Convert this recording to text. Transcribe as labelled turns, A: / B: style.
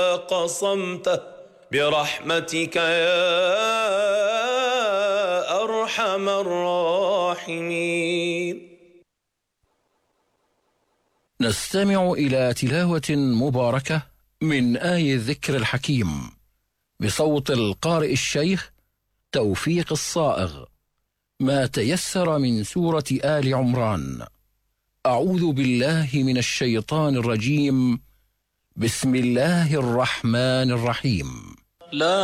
A: قصمته برحمتك يا أرحم الراحمين.
B: نستمع إلى تلاوة مباركة من آي الذكر الحكيم بصوت القارئ الشيخ توفيق الصائغ، ما تيسر من سورة آل عمران. أعوذ بالله من الشيطان الرجيم. بسم الله الرحمن الرحيم.
A: لا